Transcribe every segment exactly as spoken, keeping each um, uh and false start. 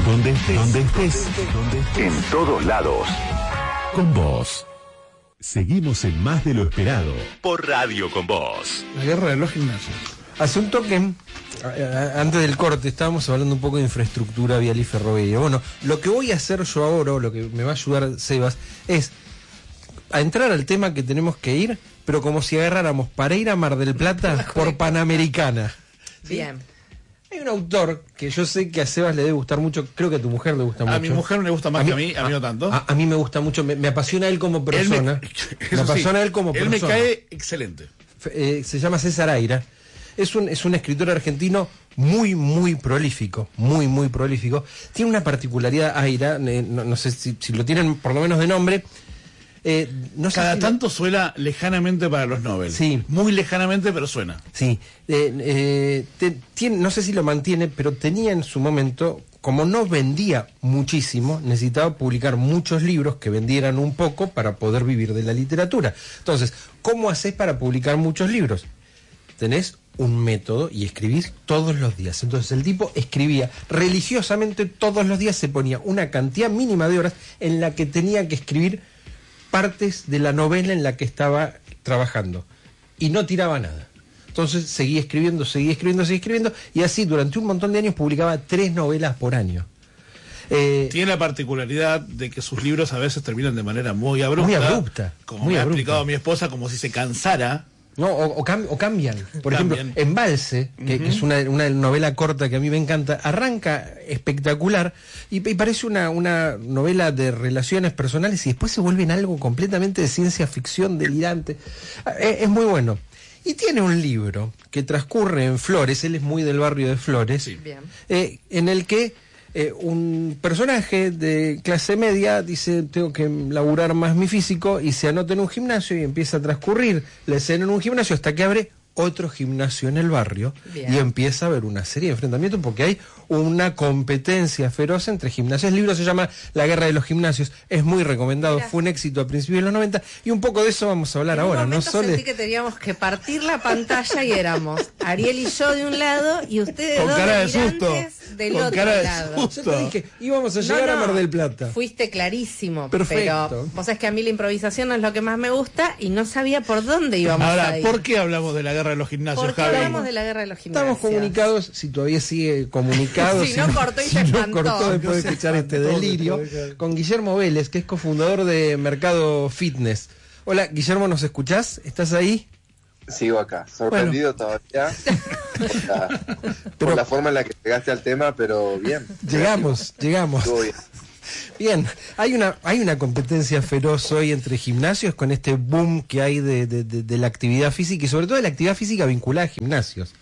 Donde estés, donde estés, donde estés, en todos lados. Con vos. Seguimos en Más de lo Esperado por Radio Con Vos. La guerra de los gimnasios. Hace un toque, antes del corte, estábamos hablando un poco de infraestructura vial y ferroviaria. Bueno, lo que voy a hacer yo ahora, o lo que me va a ayudar Sebas, es a entrar al tema que tenemos que ir, pero como si agarráramos para ir a Mar del Plata por Panamericana. ¿Sí? Bien. Hay un autor que yo sé que a Sebas le debe gustar mucho, creo que a tu mujer le gusta mucho. A mi mujer le gusta más a que a mí, a mí no tanto. A, a mí me gusta mucho, me, me apasiona él como persona. Él me, me apasiona sí, él como él persona. Él me cae excelente. Eh, se llama César Aira. Es un, es un escritor argentino muy, muy prolífico, muy, muy prolífico. Tiene una particularidad, Aira, eh, no, no sé si, si lo tienen por lo menos de nombre. Eh, no sé Cada si tanto lo... suena lejanamente para los Nobel. Sí. Muy lejanamente, pero suena. Sí. Eh, eh, te, tiene, no sé si lo mantiene, pero tenía en su momento, como no vendía muchísimo, necesitaba publicar muchos libros que vendieran un poco para poder vivir de la literatura. Entonces, ¿cómo haces para publicar muchos libros? Tenés un método y escribís todos los días. Entonces el tipo escribía religiosamente todos los días, se ponía una cantidad mínima de horas en la que tenía que escribir partes de la novela en la que estaba trabajando. Y no tiraba nada. Entonces seguía escribiendo, seguía escribiendo, seguía escribiendo, y así durante un montón de años publicaba tres novelas por año. Eh, Tiene la particularidad de que sus libros a veces terminan de manera muy abrupta. Muy abrupta. Como muy me ha abrupta. explicado mi esposa, como si se cansara. No, o, o, cam, o cambian. Por Cambian. ejemplo, Embalse, que, uh-huh. que es una, una novela corta que a mí me encanta, arranca espectacular y, y parece una, una novela de relaciones personales y después se vuelve en algo completamente de ciencia ficción delirante. Es, es muy bueno. Y tiene un libro que transcurre en Flores, él es muy del barrio de Flores, Sí. eh, en el que Eh, un personaje de clase media dice, tengo que laburar más mi físico, y se anota en un gimnasio y empieza a transcurrir la escena en un gimnasio hasta que abre otro gimnasio en el barrio. Bien. Y empieza a haber una serie de enfrentamientos porque hay una competencia feroz entre gimnasios. El libro se llama La Guerra de los Gimnasios, es muy recomendado. Mira. Fue un éxito a principios de los noventa y un poco de eso vamos a hablar en ahora. Un ¿no, Sole? Sentí que teníamos que partir la pantalla y éramos Ariel y yo de un lado y ustedes con dos cara de susto del con otro cara de lado. susto. Yo te dije, íbamos a llegar no, no, a Mar del Plata. Fuiste clarísimo. Perfecto. Pero vos sabés que a mí la improvisación no es lo que más me gusta y no sabía por dónde íbamos Ahora, a ir. ¿por qué hablamos de la guerra de los gimnasios, ¿Por qué Javi? hablamos de la guerra de los gimnasios? Estamos comunicados, si todavía sigue comunicado. Si no, cortó y si se no espantó. cortó después de escuchar este delirio, con Guillermo Vélez, que es cofundador de Mercado Fitness. Hola, Guillermo, ¿nos escuchás? ¿Estás ahí? Sigo acá, sorprendido bueno. todavía por, la, por pero, la forma en la que llegaste al tema, pero bien. Llegamos, llegamos. Bien. Bien, hay una hay una competencia feroz hoy entre gimnasios con este boom que hay de, de, de, de la actividad física y sobre todo de la actividad física vinculada a gimnasios.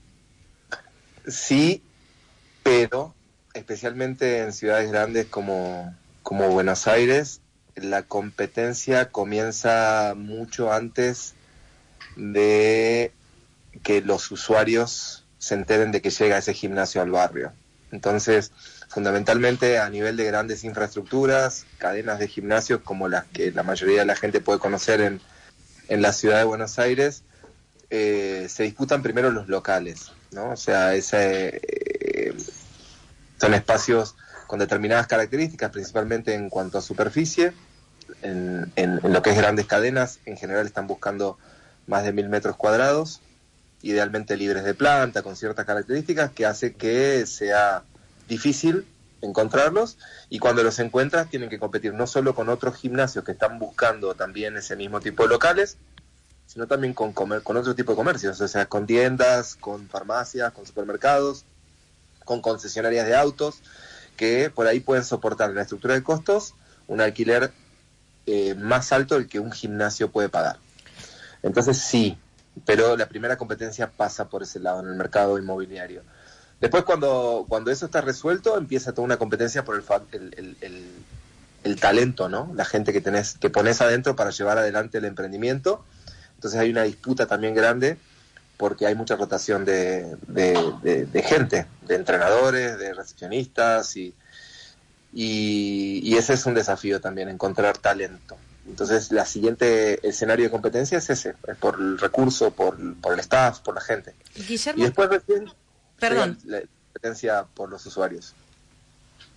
Sí, pero especialmente en ciudades grandes como, como Buenos Aires, la competencia comienza mucho antes de que los usuarios se enteren de que llega ese gimnasio al barrio. Entonces, fundamentalmente a nivel de grandes infraestructuras, cadenas de gimnasios como las que la mayoría de la gente puede conocer en, en la ciudad de Buenos Aires, eh, se disputan primero los locales, ¿no? O sea, ese, eh, son espacios con determinadas características, principalmente en cuanto a superficie. En, en, en lo que es grandes cadenas, en general están buscando más de mil metros cuadrados, idealmente libres de planta, con ciertas características que hace que sea difícil encontrarlos, y cuando los encuentras tienen que competir no solo con otros gimnasios que están buscando también ese mismo tipo de locales, sino también con, comer, con otro tipo de comercios, o sea, con tiendas, con farmacias, con supermercados, con concesionarias de autos, que por ahí pueden soportar en la estructura de costos un alquiler eh, más alto del que un gimnasio puede pagar. Entonces sí, pero la primera competencia pasa por ese lado, en el mercado inmobiliario. Después, cuando cuando eso está resuelto, empieza toda una competencia por el, el, el, el, el talento, ¿no? La gente que tenés, que pones adentro para llevar adelante el emprendimiento. Entonces hay una disputa también grande, porque hay mucha rotación de, de, de, de gente, de entrenadores, de recepcionistas, y, y, y ese es un desafío también, encontrar talento. Entonces, la siguiente escenario de competencia es ese, es por el recurso, por, por el staff, por la gente. Guillermo, y después recién perdón, la competencia por los usuarios.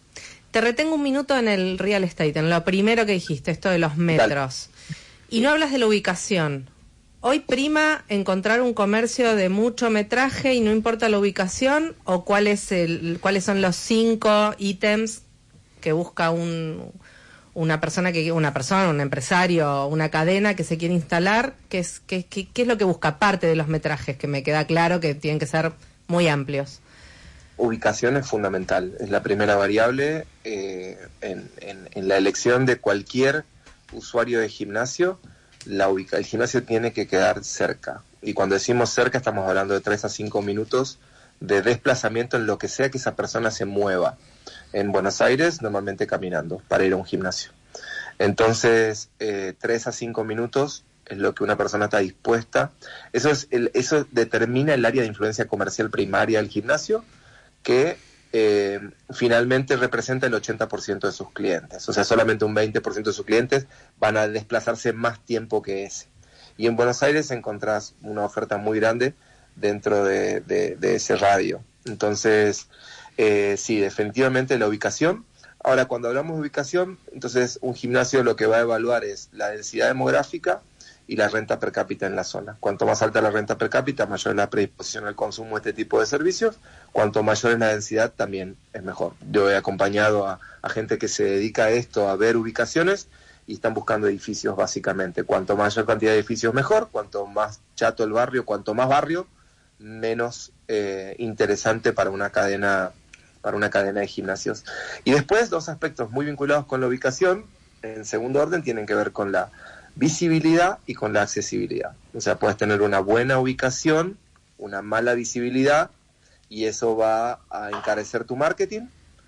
Te retengo un minuto en el real estate, en lo primero que dijiste, esto de los metros. Y no hablas de la ubicación. ¿Hoy prima encontrar un comercio de mucho metraje y no importa la ubicación? ¿O cuál es el, cuáles son los cinco ítems que busca un, una persona, que una persona, un empresario, una cadena que se quiere instalar? ¿Qué es, qué, qué, qué es lo que busca aparte de los metrajes? Que me queda claro que tienen que ser muy amplios. Ubicación es fundamental, es la primera variable eh, en, en, en la elección de cualquier usuario de gimnasio. La ubica el gimnasio tiene que quedar cerca, y cuando decimos cerca estamos hablando de tres a cinco minutos de desplazamiento en lo que sea que esa persona se mueva. En Buenos Aires normalmente caminando para ir a un gimnasio. Entonces eh, tres a cinco minutos es lo que una persona está dispuesta. Eso, es el, eso determina el área de influencia comercial primaria del gimnasio, que eh, finalmente representa el ochenta por ciento de sus clientes. O sea, solamente un veinte por ciento de sus clientes van a desplazarse más tiempo que ese. Y en Buenos Aires encontrás una oferta muy grande dentro de, de, de ese radio. Entonces, eh, sí, definitivamente la ubicación. Ahora, cuando hablamos de ubicación, entonces un gimnasio lo que va a evaluar es la densidad demográfica y la renta per cápita en la zona. Cuanto más alta la renta per cápita, mayor es la predisposición al consumo de este tipo de servicios. Cuanto mayor es la densidad, también es mejor. Yo he acompañado a, a gente que se dedica a esto, a ver ubicaciones, y están buscando edificios básicamente. Cuanto mayor cantidad de edificios, mejor. Cuanto más chato el barrio, cuanto más barrio, menos eh, interesante para una cadena para una cadena de gimnasios. Y después, dos aspectos muy vinculados con la ubicación, en segundo orden, tienen que ver con la visibilidad y con la accesibilidad. O sea, puedes tener una buena ubicación, una mala visibilidad, y eso va a encarecer tu marketing,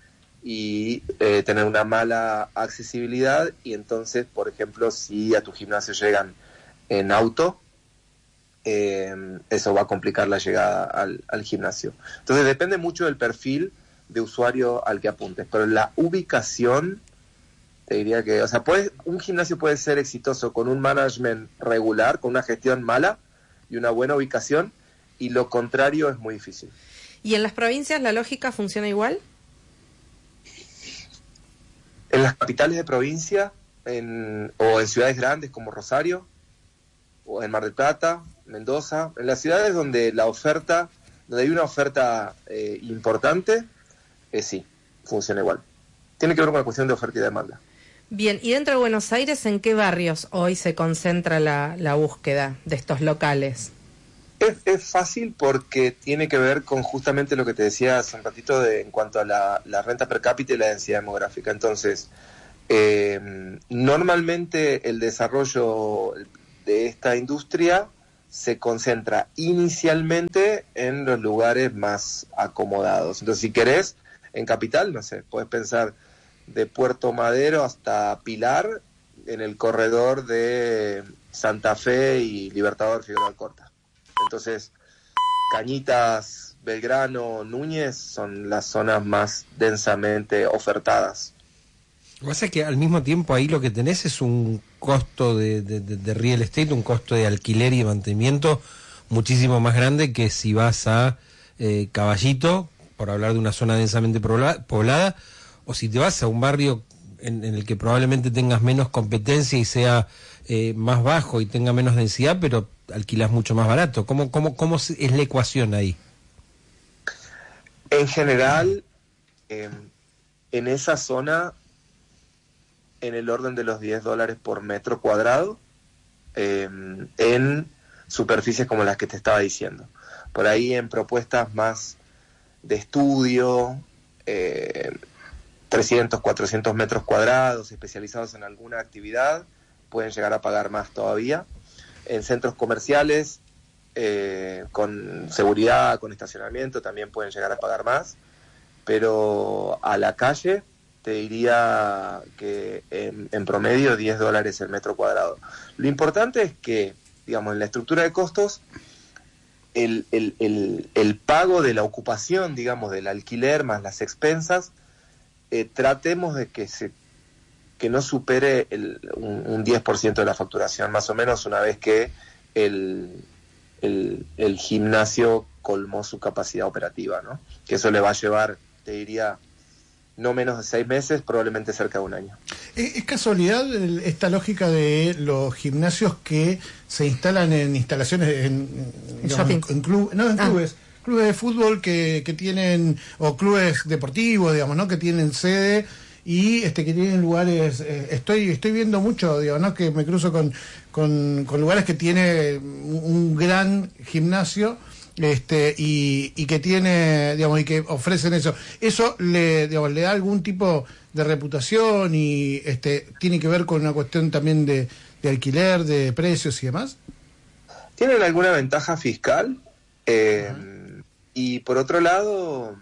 y eh, tener una mala accesibilidad, y entonces, por ejemplo, si a tu gimnasio llegan en auto, eh, eso va a complicar la llegada al, al gimnasio. Entonces depende mucho del perfil de usuario al que apuntes, pero la ubicación, te diría que, o sea, puede, un gimnasio puede ser exitoso con un management regular, con una gestión mala y una buena ubicación, y lo contrario es muy difícil. ¿Y en las provincias la lógica funciona igual? En las capitales de provincia, en, o en ciudades grandes como Rosario, o en Mar del Plata, Mendoza, en las ciudades donde la oferta, donde hay una oferta eh, importante, eh, sí, funciona igual. Tiene que ver con la cuestión de oferta y demanda. Bien, y dentro de Buenos Aires, ¿en qué barrios hoy se concentra la, la búsqueda de estos locales? Es, es fácil porque tiene que ver con justamente lo que te decía hace un ratito de, en cuanto a la, la renta per cápita y la densidad demográfica. Entonces, eh, normalmente el desarrollo de esta industria se concentra inicialmente en los lugares más acomodados. Entonces, si querés, en Capital, no sé, puedes pensar de Puerto Madero hasta Pilar, en el corredor de Santa Fe y Libertador Figueroa Alcorta. Entonces, Cañitas, Belgrano, Núñez son las zonas más densamente ofertadas. Lo que pasa es que al mismo tiempo ahí lo que tenés es un costo de, de, de real estate, un costo de alquiler y mantenimiento muchísimo más grande que si vas a eh, Caballito, por hablar de una zona densamente poblada, o si te vas a un barrio en, en el que probablemente tengas menos competencia y sea eh, más bajo y tenga menos densidad, pero alquilas mucho más barato. ¿Cómo, cómo, cómo es la ecuación ahí? En general, eh, en esa zona, en el orden de los diez dólares por metro cuadrado, eh, en superficies como las que te estaba diciendo. Por ahí en propuestas más de estudio, eh, trescientos, cuatrocientos metros cuadrados, especializados en alguna actividad, pueden llegar a pagar más todavía. En centros comerciales, eh, con seguridad, con estacionamiento, también pueden llegar a pagar más. Pero a la calle, te diría que en, en promedio diez dólares el metro cuadrado. Lo importante es que, digamos, en la estructura de costos, el, el, el, el pago de la ocupación, digamos, del alquiler más las expensas, eh, tratemos de que se que no supere el, un, un diez por ciento de la facturación, más o menos, una vez que el, el, el gimnasio colmó su capacidad operativa, ¿no? Que eso le va a llevar, te diría, no menos de seis meses, probablemente cerca de un año. ¿Es casualidad esta lógica de los gimnasios que se instalan en instalaciones, en, digamos, en, en, club, no, en ah. clubes, clubes de fútbol que, que tienen, o clubes deportivos, digamos, ¿no? Que tienen sede y este que tienen lugares, eh, estoy estoy viendo mucho, digo, ¿no? Que me cruzo con, con, con lugares que tiene un gran gimnasio, este y, y que tiene, digamos, y que ofrecen eso. Eso le, digamos, le da algún tipo de reputación y este tiene que ver con una cuestión también de, de alquiler, de precios y demás. Tienen alguna ventaja fiscal, eh, uh-huh. y por otro lado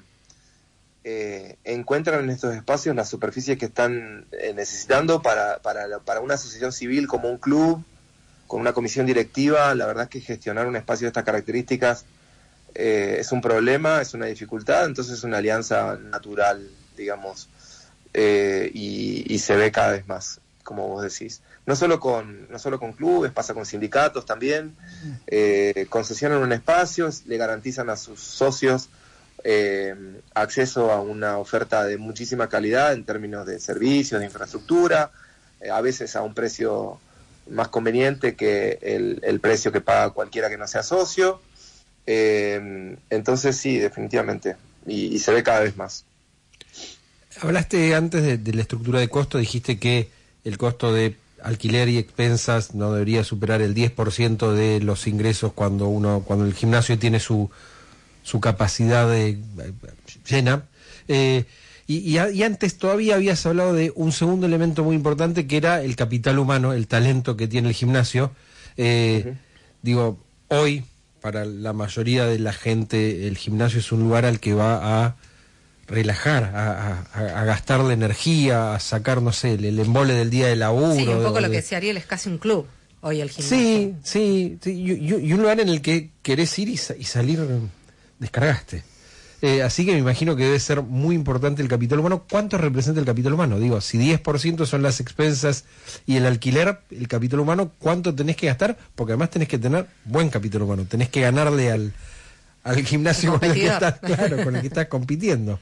eh, encuentran en estos espacios las superficies que están eh, necesitando para, para, para una asociación civil como un club, con una comisión directiva. La verdad es que gestionar un espacio de estas características Eh, es un problema, es una dificultad, entonces es una alianza natural, digamos, eh, y, y se ve cada vez más, como vos decís. No solo con, no solo con clubes, pasa con sindicatos también, eh, concesionan un espacio, le garantizan a sus socios eh, acceso a una oferta de muchísima calidad en términos de servicios, de infraestructura, eh, a veces a un precio más conveniente que el, el precio que paga cualquiera que no sea socio. Eh, entonces sí, definitivamente, y, y se ve cada vez más. Hablaste antes de, de la estructura de costo, dijiste que el costo de alquiler y expensas no debería superar el diez por ciento de los ingresos cuando uno cuando el gimnasio tiene su su capacidad de, llena. Eh, y, y, y antes todavía habías hablado de un segundo elemento muy importante que era el capital humano, el talento que tiene el gimnasio. Eh, uh-huh. Digo, hoy para la mayoría de la gente el gimnasio es un lugar al que va a relajar, a, a, a gastar la energía, a sacar, no sé, el, el embole del día de laburo. Sí, un poco de, lo que decía Ariel, es casi un club hoy el gimnasio. Sí, sí, sí y, y un lugar en el que querés ir y, y salir descargaste. Eh, así que me imagino que debe ser muy importante el capital humano. ¿Cuánto representa el capital humano? Digo, si diez por ciento son las expensas y el alquiler, el capital humano, ¿cuánto tenés que gastar? Porque además tenés que tener buen capital humano. Tenés que ganarle al, al gimnasio con el que estás, claro, con el que estás compitiendo.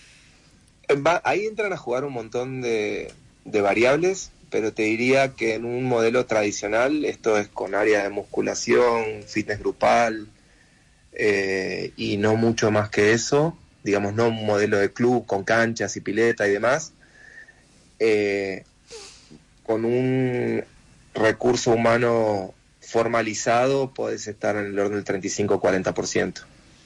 Va, ahí entran a jugar un montón de, de variables, pero te diría que en un modelo tradicional, esto es con área de musculación, fitness grupal, Eh, y no mucho más que eso, digamos, no un modelo de club con canchas y pileta y demás, eh, con un recurso humano formalizado podés estar en el orden del treinta y cinco a cuarenta por ciento.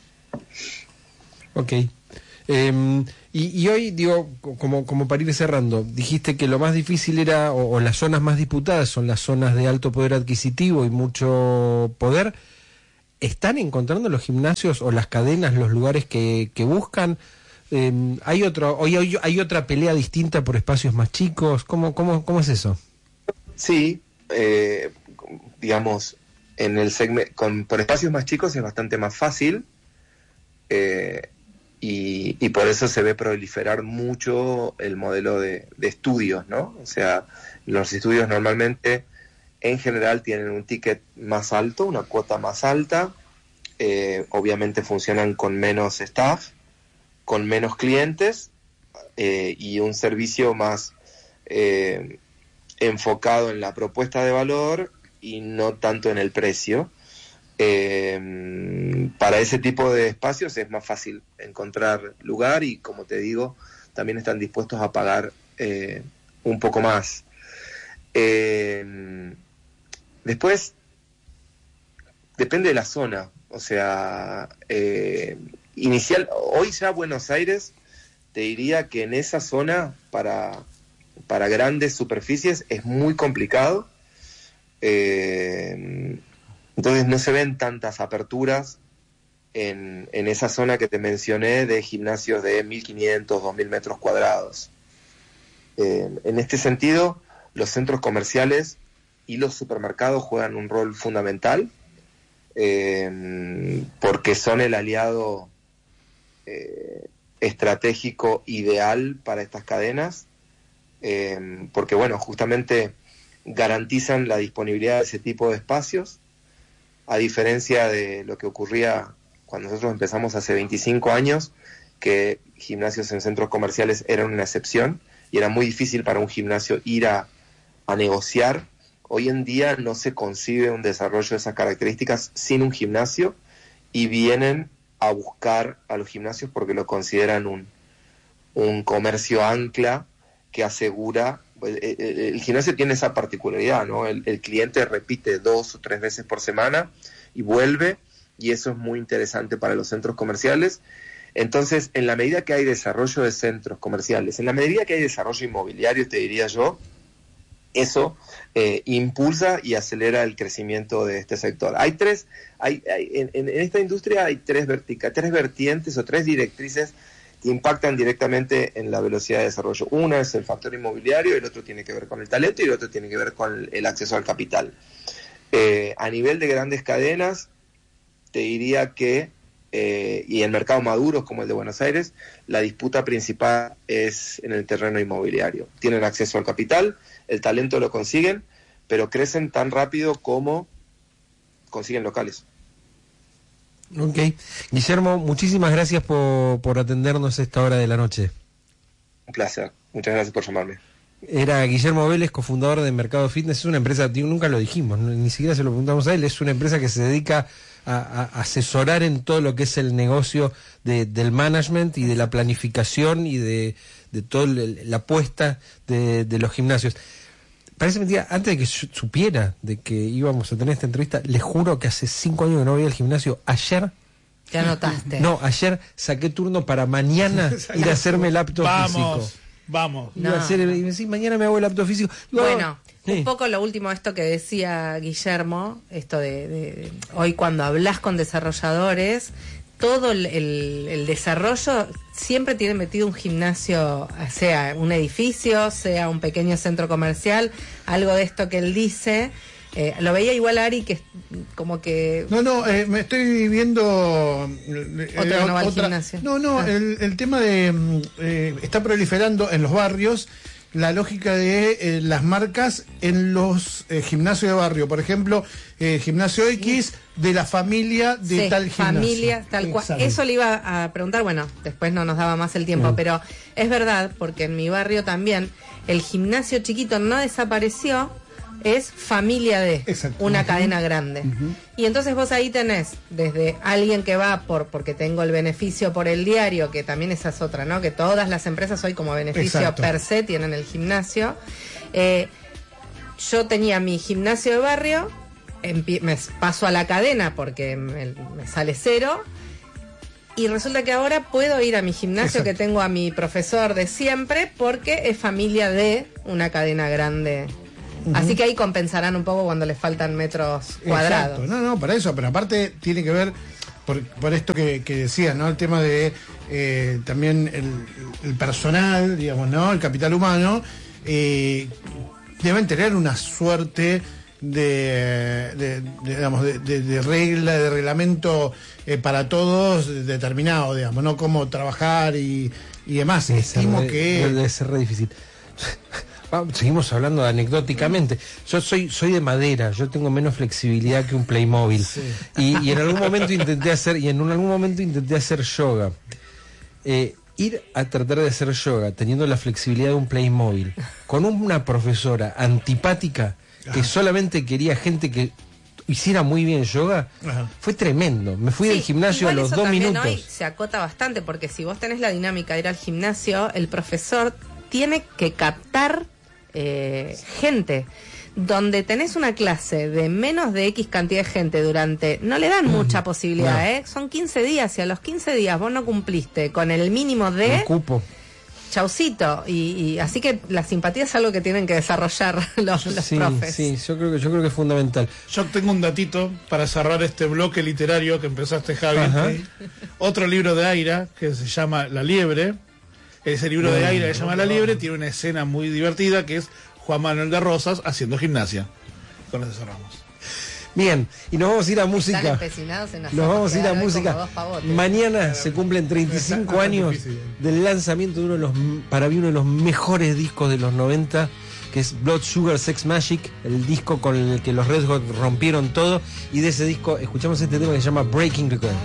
Ok. Eh, y, y hoy, digo, como, como para ir cerrando, dijiste que lo más difícil era, o, o las zonas más disputadas son las zonas de alto poder adquisitivo y mucho poder. ¿Están encontrando los gimnasios o las cadenas los lugares que, que buscan? Eh, ¿Hay otro, hoy hay, hay otra pelea distinta por espacios más chicos? ¿Cómo, cómo, cómo es eso? Sí, eh, digamos, en el segmento, con, por espacios más chicos es bastante más fácil, eh, y, y por eso se ve proliferar mucho el modelo de, de estudios, ¿no? O sea, los estudios normalmente en general tienen un ticket más alto, una cuota más alta, eh, obviamente funcionan con menos staff, con menos clientes, eh, y un servicio más eh, enfocado en la propuesta de valor y no tanto en el precio. Eh, para ese tipo de espacios es más fácil encontrar lugar y, como te digo, también están dispuestos a pagar eh, un poco más. Eh, Después, depende de la zona, o sea, eh, inicial, hoy ya Buenos Aires, te diría que en esa zona, para, para grandes superficies, es muy complicado, eh, entonces no se ven tantas aperturas en, en esa zona que te mencioné de gimnasios de mil quinientos, dos mil metros cuadrados. Eh, en este sentido, los centros comerciales y los supermercados juegan un rol fundamental, eh, porque son el aliado eh, estratégico ideal para estas cadenas, eh, porque bueno, justamente garantizan la disponibilidad de ese tipo de espacios, a diferencia de lo que ocurría cuando nosotros empezamos hace veinticinco años, que gimnasios en centros comerciales eran una excepción y era muy difícil para un gimnasio ir a, a negociar. Hoy en día no se concibe un desarrollo de esas características sin un gimnasio y vienen a buscar a los gimnasios porque lo consideran un, un comercio ancla que asegura. El, el, el gimnasio tiene esa particularidad, ¿no? El, el cliente repite dos o tres veces por semana y vuelve, y eso es muy interesante para los centros comerciales. Entonces, en la medida que hay desarrollo de centros comerciales, en la medida que hay desarrollo inmobiliario, te diría yo, eso eh, impulsa y acelera el crecimiento de este sector. Hay tres, hay, hay en, en esta industria hay tres vertica, tres vertientes o tres directrices que impactan directamente en la velocidad de desarrollo. Una es el factor inmobiliario, el otro tiene que ver con el talento y el otro tiene que ver con el, el acceso al capital. Eh, a nivel de grandes cadenas, te diría que, eh, y en mercados maduros como el de Buenos Aires, la disputa principal es en el terreno inmobiliario. Tienen acceso al capital, el talento lo consiguen, pero crecen tan rápido como consiguen locales. Ok. Guillermo, muchísimas gracias por, por atendernos a esta hora de la noche. Un placer. Muchas gracias por llamarme. Era Guillermo Vélez, cofundador de Mercado Fitness. Es una empresa, nunca lo dijimos, ni siquiera se lo preguntamos a él, es una empresa que se dedica a, a asesorar en todo lo que es el negocio de, del management y de la planificación y de, de toda la apuesta de, de los gimnasios. Parece mentira, antes de que supiera de que íbamos a tener esta entrevista, les juro que hace cinco años que no voy al gimnasio. Ayer... ¿Te anotaste? No, ayer saqué turno para mañana ir a hacerme el apto vamos, físico. Vamos, Iba no. a hacer, y me decía, mañana me hago el apto físico. No. Bueno, sí. Un poco lo último, esto que decía Guillermo, esto de, de, de hoy cuando hablas con desarrolladores, todo el, el, el desarrollo siempre tiene metido un gimnasio, sea un edificio, sea un pequeño centro comercial, algo de esto que él dice. Eh, lo veía igual Ari, que como que... No, no, eh, me estoy viendo... Eh, Otro que no va al otra, gimnasio. No, no, ah. el, el tema de... Eh, está proliferando en los barrios la lógica de eh, las marcas en los eh, gimnasios de barrio. Por ejemplo, eh, gimnasio X de la familia de sí, tal gimnasio. familia, tal cual. Eso le iba a preguntar, bueno, después no nos daba más el tiempo, mm. pero es verdad, porque en mi barrio también el gimnasio chiquito no desapareció, es familia de Exacto. una uh-huh. cadena grande. Uh-huh. Y entonces vos ahí tenés desde alguien que va por porque tengo el beneficio por el diario, que también esa es otra, ¿no? Que todas las empresas hoy como beneficio Exacto. per se tienen el gimnasio. Eh, yo tenía mi gimnasio de barrio, empie- me paso a la cadena porque me, me sale cero. Y resulta que ahora puedo ir a mi gimnasio, Exacto. que tengo a mi profesor de siempre, porque es familia de una cadena grande. Uh-huh. Así que ahí compensarán un poco cuando les faltan metros cuadrados. Exacto. No, no, para eso, pero aparte tiene que ver por, por esto que, que decías, ¿no? El tema de eh, también el, el personal, digamos, ¿no? El capital humano, eh, deben tener una suerte de, de, de digamos, de, de, de regla, de reglamento eh, para todos determinado, digamos, ¿no? Cómo trabajar y, y demás. Debe Estimo ser re, que... Debe ser re difícil. Seguimos hablando anecdóticamente. Yo soy soy de madera, yo tengo menos flexibilidad que un Playmobil. Sí. Y, y en algún momento intenté hacer y en un, algún momento intenté hacer yoga. Eh, ir a tratar de hacer yoga teniendo la flexibilidad de un Playmobil con una profesora antipática que Ajá. solamente quería gente que hiciera muy bien yoga, Ajá. fue tremendo. Me fui sí, del gimnasio a los dos minutos. Hoy se acota bastante porque si vos tenés la dinámica de ir al gimnasio, el profesor tiene que captar Eh, gente, donde tenés una clase de menos de X cantidad de gente durante, no le dan mucha posibilidad, no. ¿eh? Son quince días y a los quince días vos no cumpliste con el mínimo de el cupo. Chaucito, y, y así que la simpatía es algo que tienen que desarrollar los, los sí, profes. Sí, yo creo que yo creo que es fundamental. Yo tengo un datito para cerrar este bloque literario que empezaste, Javi. Otro libro de Aira que se llama La Liebre. Ese libro de Aira que se llama La Liebre tiene una escena muy divertida que es Juan Manuel de Rosas haciendo gimnasia. Con eso cerramos. Bien, y nos vamos a ir a música. Están empecinados en nos vamos a ir a música. Mañana se cumplen treinta y cinco años del lanzamiento de uno de los, para mí, uno de los mejores discos de los noventa, que es Blood Sugar Sex Magic, el disco con el que los Red Hot rompieron todo. Y de ese disco escuchamos este tema que se llama Breaking the Girl.